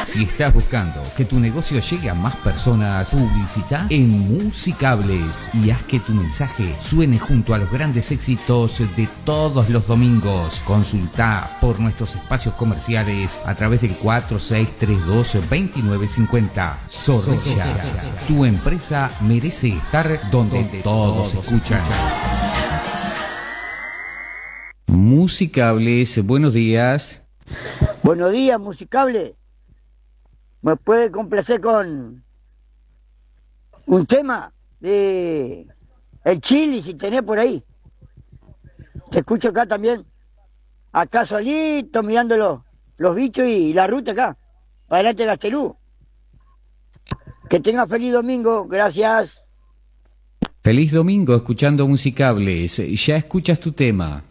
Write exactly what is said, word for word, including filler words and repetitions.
Si estás buscando que tu negocio llegue a más personas, publicita en Musicables y haz que tu mensaje suene junto a los grandes éxitos de todos los domingos. Consulta por nuestros espacios comerciales a través del cuatro seis tres dos, dos nueve cinco cero. Zorrilla, tu empresa merece estar donde, donde todos escuchan. Musicables, buenos días. Buenos días, Musicable. ¿Me puede complacer con un tema de el Chili, si tenés por ahí? Te escucho acá también. Acá solito, mirando los, los bichos y la ruta acá. Para adelante, Gastelú. Que tenga feliz domingo. Gracias. Feliz domingo escuchando Musicables. Ya escuchas tu tema.